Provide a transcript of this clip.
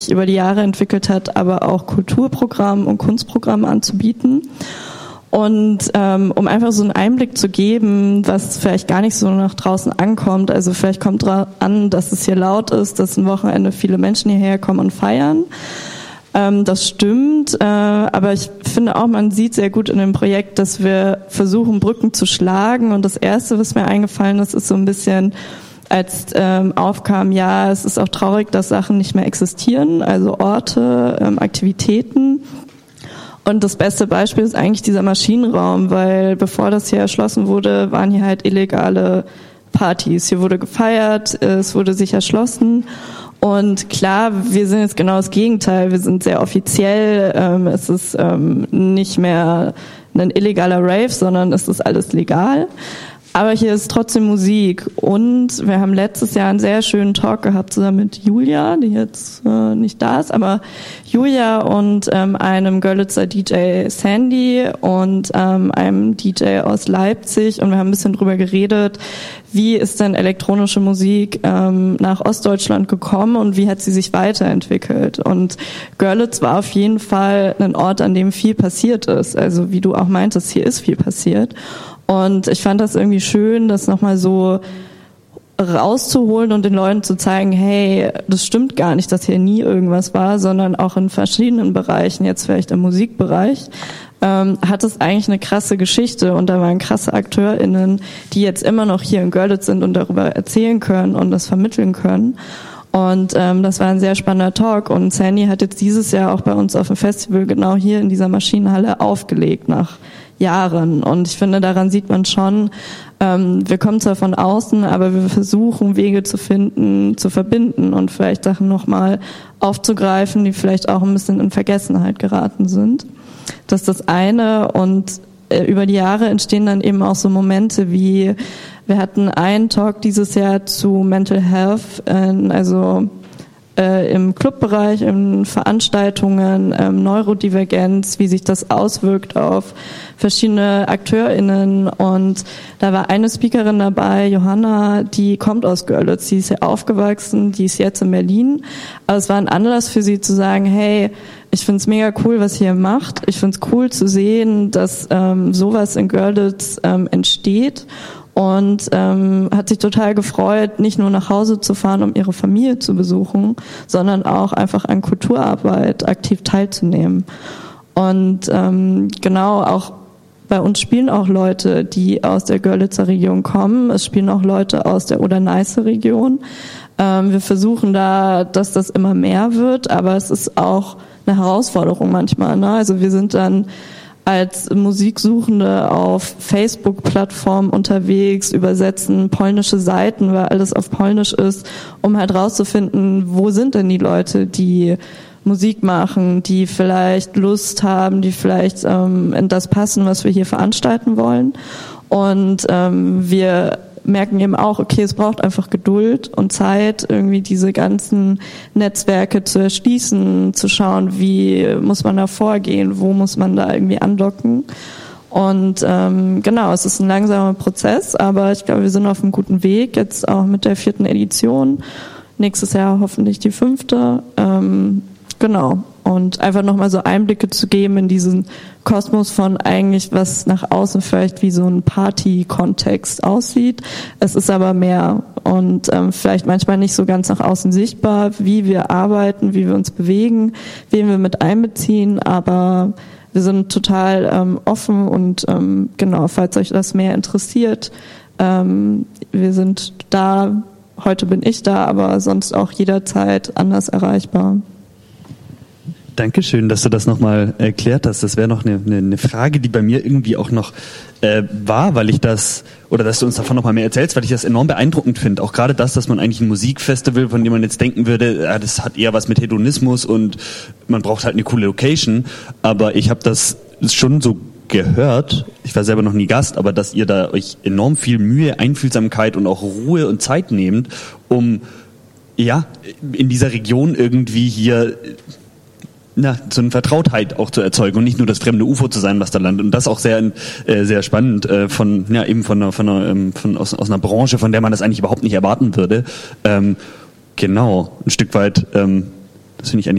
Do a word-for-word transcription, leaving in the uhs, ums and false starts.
über die Jahre entwickelt hat, aber auch Kulturprogramm und Kunstprogramm anzubieten. Und ähm, um einfach so einen Einblick zu geben, was vielleicht gar nicht so nach draußen ankommt, also vielleicht kommt dra- an, dass es hier laut ist, dass ein Wochenende viele Menschen hierher kommen und feiern. Ähm, das stimmt, äh, aber ich finde auch, man sieht sehr gut in dem Projekt, dass wir versuchen, Brücken zu schlagen. Und das Erste, was mir eingefallen ist, ist so ein bisschen, als ähm, aufkam, ja, es ist auch traurig, dass Sachen nicht mehr existieren, also Orte, ähm, Aktivitäten. Und das beste Beispiel ist eigentlich dieser Maschinenraum, weil bevor das hier erschlossen wurde, waren hier halt illegale Partys. Hier wurde gefeiert, es wurde sich erschlossen. Und klar, wir sind jetzt genau das Gegenteil. Wir sind sehr offiziell. Ähm, es ist ähm, nicht mehr ein illegaler Rave, sondern es ist alles legal. Aber hier ist trotzdem Musik und wir haben letztes Jahr einen sehr schönen Talk gehabt zusammen mit Julia, die jetzt äh, nicht da ist, aber Julia und ähm, einem Görlitzer D J Sandy und ähm, einem D J aus Leipzig, und wir haben ein bisschen drüber geredet, wie ist denn elektronische Musik ähm, nach Ostdeutschland gekommen und wie hat sie sich weiterentwickelt. Und Görlitz war auf jeden Fall ein Ort, an dem viel passiert ist. Also wie du auch meintest, hier ist viel passiert. Und ich fand das irgendwie schön, das nochmal so rauszuholen und den Leuten zu zeigen, hey, das stimmt gar nicht, dass hier nie irgendwas war, sondern auch in verschiedenen Bereichen, jetzt vielleicht im Musikbereich, ähm, hat es eigentlich eine krasse Geschichte, und da waren krasse AkteurInnen, die jetzt immer noch hier in Görlitz sind und darüber erzählen können und das vermitteln können. Und ähm, das war ein sehr spannender Talk, und Sandy hat jetzt dieses Jahr auch bei uns auf dem Festival genau hier in dieser Maschinenhalle aufgelegt nach Jahren. Und ich finde, daran sieht man schon, ähm, wir kommen zwar von außen, aber wir versuchen, Wege zu finden, zu verbinden und vielleicht Sachen nochmal aufzugreifen, die vielleicht auch ein bisschen in Vergessenheit geraten sind. Das ist das eine. Und äh, über die Jahre entstehen dann eben auch so Momente wie, wir hatten einen Talk dieses Jahr zu Mental Health, äh, also äh, im Clubbereich, in Veranstaltungen, ähm, Neurodivergenz, wie sich das auswirkt auf verschiedene AkteurInnen. Und da war eine Speakerin dabei, Johanna, die kommt aus Görlitz, die ist hier aufgewachsen, die ist jetzt in Berlin. Aber es war ein Anlass für sie zu sagen, hey, ich find's mega cool, was ihr macht. Ich find's cool zu sehen, dass ähm, sowas in Görlitz ähm, entsteht. Und ähm, hat sich total gefreut, nicht nur nach Hause zu fahren, um ihre Familie zu besuchen, sondern auch einfach an Kulturarbeit aktiv teilzunehmen. Und ähm, genau, auch bei uns spielen auch Leute, die aus der Görlitzer Region kommen. Es spielen auch Leute aus der Oder-Neiße-Region. Ähm, wir versuchen da, dass das immer mehr wird, aber es ist auch eine Herausforderung manchmal, ne? Also wir sind dann als Musiksuchende auf Facebook-Plattformen unterwegs, übersetzen polnische Seiten, weil alles auf Polnisch ist, um halt rauszufinden, wo sind denn die Leute, die Musik machen, die vielleicht Lust haben, die vielleicht ähm, in das passen, was wir hier veranstalten wollen. Und ähm, wir merken eben auch, okay, es braucht einfach Geduld und Zeit, irgendwie diese ganzen Netzwerke zu erschließen, zu schauen, wie muss man da vorgehen, wo muss man da irgendwie andocken. Und ähm, genau, es ist ein langsamer Prozess, aber ich glaube, wir sind auf einem guten Weg, jetzt auch mit der vierten Edition. Nächstes Jahr hoffentlich die fünfte. Ähm, genau. Und einfach nochmal so Einblicke zu geben in diesen Kosmos von eigentlich, was nach außen vielleicht wie so ein Party-Kontext aussieht. Es ist aber mehr und ähm, vielleicht manchmal nicht so ganz nach außen sichtbar, wie wir arbeiten, wie wir uns bewegen, wen wir mit einbeziehen, aber wir sind total ähm, offen und ähm, genau, falls euch das mehr interessiert, ähm, wir sind da, heute bin ich da, aber sonst auch jederzeit anders erreichbar. Dankeschön, dass du das nochmal erklärt hast. Das wäre noch eine, eine, eine Frage, die bei mir irgendwie auch noch äh, war, weil ich das, oder dass du uns davon nochmal mehr erzählst, weil ich das enorm beeindruckend finde. Auch gerade das, dass man eigentlich ein Musikfestival, von dem man jetzt denken würde, ja, das hat eher was mit Hedonismus und man braucht halt eine coole Location. Aber ich habe das schon so gehört, ich war selber noch nie Gast, aber dass ihr da euch enorm viel Mühe, Einfühlsamkeit und auch Ruhe und Zeit nehmt, um ja in dieser Region irgendwie hier na, so eine Vertrautheit auch zu erzeugen und nicht nur das fremde U F O zu sein, was da landet. Und das auch sehr, äh, sehr spannend äh, von, ja, eben von einer, von einer, ähm, von aus, aus einer Branche, von der man das eigentlich überhaupt nicht erwarten würde. Ähm, genau, ein Stück weit ähm, Das finde ich eigentlich